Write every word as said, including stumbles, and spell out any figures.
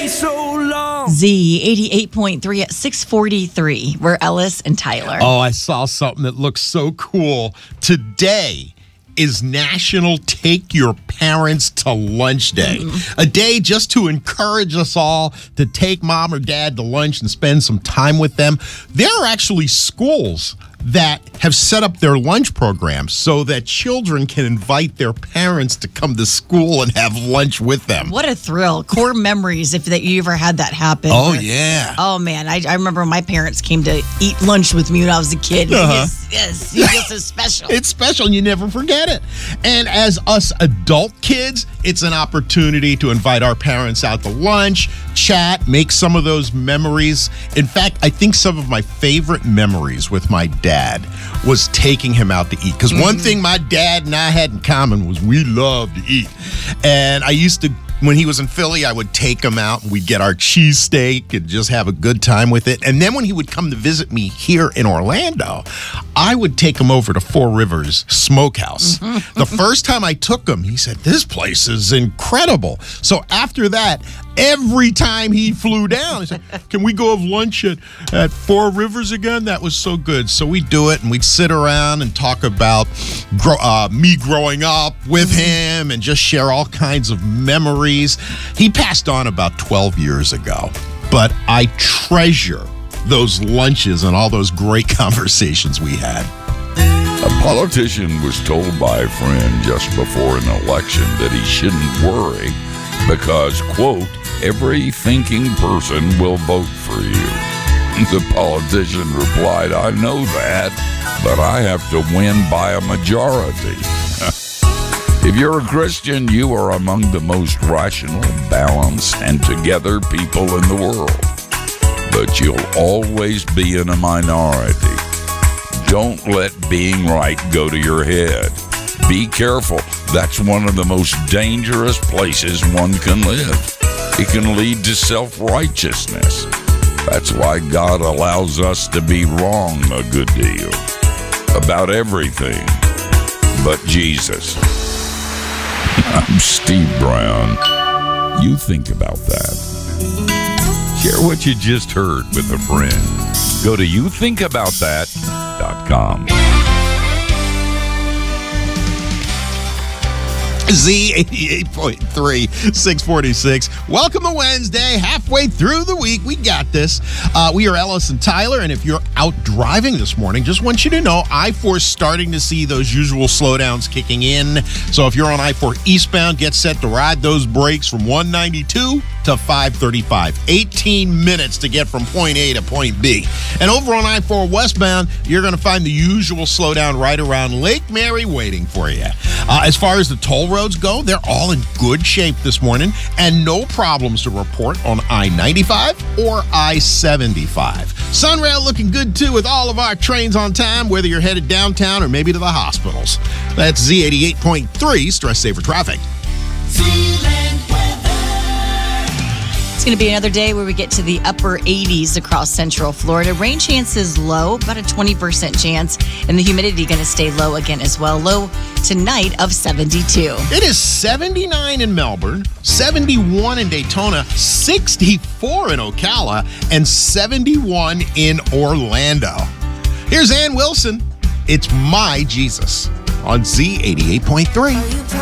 so long. Z eighty-eight point three at six forty-three. We're Ellis and Tyler. Oh, I saw something that looks so cool. Today is National Take Your Parents to Lunch Day. Mm-hmm. A day just to encourage us all to take mom or dad to lunch and spend some time with them. There are actually schools that have set up their lunch programs so that children can invite their parents to come to school and have lunch with them. What a thrill. Core memories if that you ever had that happen. Oh, where, yeah. Oh, man. I, I remember my parents came to eat lunch with me when I was a kid. Uh-huh. Yes, yes. It's so special. It's special and you never forget it. And as us adult kids, it's an opportunity to invite our parents out to lunch, chat, make some of those memories. In fact, I think some of my favorite memories with my dad was taking him out to eat. Because mm-hmm. one thing my dad and I had in common was we loved to eat. And I used to, when he was in Philly, I would take him out and we'd get our cheesesteak and just have a good time with it. And then when he would come to visit me here in Orlando, I would take him over to Four Rivers Smokehouse. Mm-hmm. The first time I took him, he said, "This place is incredible." So after that, every time he flew down, he said, "Can we go have lunch at, at Four Rivers again?" That was so good. So we'd do it and we'd sit around and talk about grow, uh, me growing up with him and just share all kinds of memories. He passed on about twelve years ago, but I treasure those lunches and all those great conversations we had. A politician was told by a friend just before an election that he shouldn't worry because, quote, "every thinking person will vote for you." The politician replied, "I know that, but I have to win by a majority." If you're a Christian, you are among the most rational, balanced, and together people in the world. But you'll always be in a minority. Don't let being right go to your head. Be careful. That's one of the most dangerous places one can live. It can lead to self-righteousness. That's why God allows us to be wrong a good deal about everything but Jesus. I'm Steve Brown. You think about that. Share what you just heard with a friend. Go to you think about that dot com. Z eighty-eight point three, six forty-six. Welcome to Wednesday, halfway through the week. We got this. Uh, we are Ellis and Tyler, and if you're out driving this morning, just want you to know I four starting to see those usual slowdowns kicking in. So if you're on I four eastbound, get set to ride those brakes from one ninety-two to five thirty-five. eighteen minutes to get from point A to point B. And over on I four westbound, you're going to find the usual slowdown right around Lake Mary waiting for you. Uh, as far as the toll roads go, they're all in good shape this morning and no problems to report on I ninety-five or I seventy-five. Sunrail looking good too with all of our trains on time, whether you're headed downtown or maybe to the hospitals. That's Z eighty-eight point three, Stress Saver Traffic. It's going to be another day where we get to the upper eighties across central Florida. Rain chances low, about a twenty percent chance, and the humidity going to stay low again as well. Low tonight of seventy-two. It is seventy-nine in Melbourne, seventy-one in Daytona, sixty-four in Ocala, and seventy-one in Orlando. Here's Ann Wilson. It's My Jesus on Z eighty-eight point three.